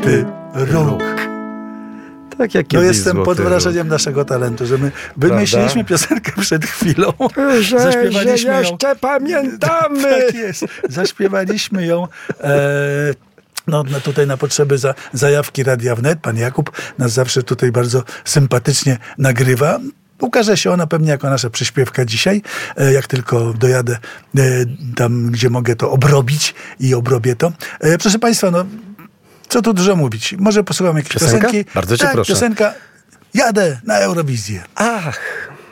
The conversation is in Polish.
Złoty Róg. Tak jak No kiedyś jestem Złoty pod Róg. wrażeniem naszego talentu, że my wymyśliliśmy piosenkę przed chwilą. Że Zaśpiewaliśmy ją. jeszcze pamiętamy. Tak jest. Zaśpiewaliśmy ją. No tutaj na potrzeby zajawki Radia Wnet. Pan Jakub nas zawsze tutaj bardzo sympatycznie nagrywa. Ukaże się ona pewnie jako nasza przyśpiewka dzisiaj, jak tylko dojadę tam, gdzie mogę to obrobić i obrobię to. Proszę Państwa, no co tu dużo mówić. Może posłucham jakiejś Piosenka? piosenki. Bardzo cię tak, proszę. Piosenka. Jadę na Eurowizję. Ach,